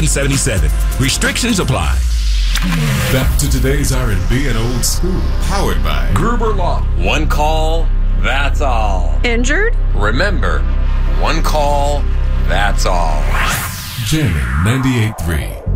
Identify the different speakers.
Speaker 1: 777. Restrictions apply.
Speaker 2: Back to today's R&B and old school. Powered by
Speaker 1: Gruber Law.
Speaker 3: One call, that's all.
Speaker 4: Injured?
Speaker 3: Remember, one call, that's all.
Speaker 2: Jamming 98.3.